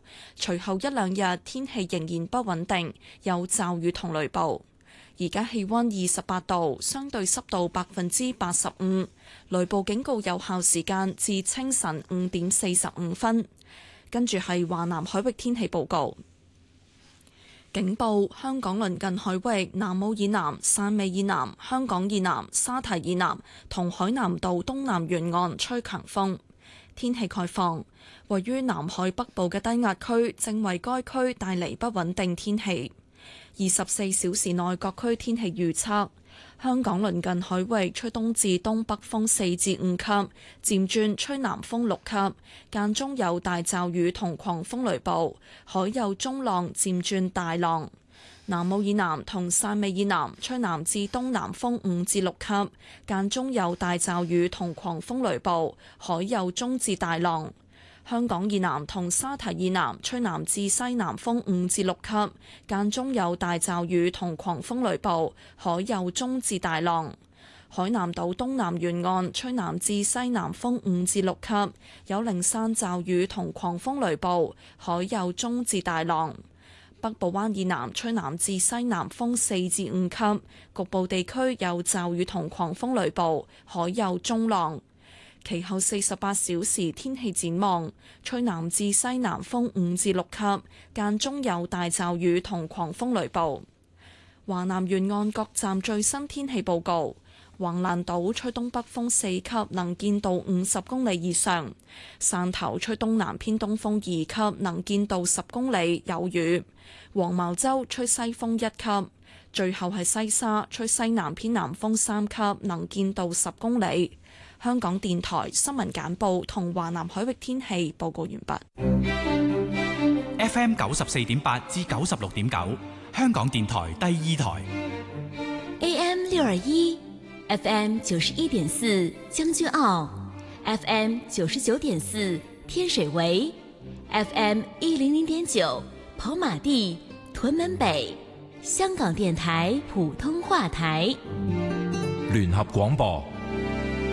隨後一兩日天氣仍然不穩定，有驟雨同雷暴。而家氣溫28度，相對濕度85%，雷暴警告有效時間至清晨5點45分。跟住係華南海域天氣報告。警報：香港鄰近海域南澳以南、汕尾以南、香港以南、沙堤以南同海南島東南沿岸吹強風。天氣概況：位於南海北部嘅低壓區正為該區帶嚟不穩定天氣。24小時內各區天氣預測：香港鄰近海域吹東至東北風4至5級，漸轉吹南風6級，間中有大驟雨同狂風雷暴，海有中浪漸轉大浪。南澳以南同汕尾以南吹南至東南風5至6級，間中有大驟雨同狂風雷暴，海有中至大浪。香港以南同沙堤以南吹南至西南風5至6級，間中有大驟雨同狂風雷暴，海有中至大浪。海南島東南沿岸吹南至西南風5至6級，有零散驟雨同狂風雷暴，海有中至大浪。北部灣以南吹南至西南風4至5級，局部地區有驟雨同狂風雷暴，海有中浪。其後48小時天氣展望：吹南至西南風5至6級，間中有大驟雨同狂風雷暴。華南沿岸各站最新天氣報告：橫瀾島吹東北風4級，能見度50公里以上；汕頭吹東南偏東風2級，能見度10公里，有雨；黃茅洲吹西風1級；最後係西沙吹西南偏南風3級，能見度10公里。香港電台新聞簡報同華南海域天氣報告完畢。 FM 94.8至96.9，香港電台第二台。 AM 621。FM 91.4將軍澳 ，FM 99.4天水圍 ，FM 100.9跑馬地屯門北，香港電台普通話台。 聯合廣播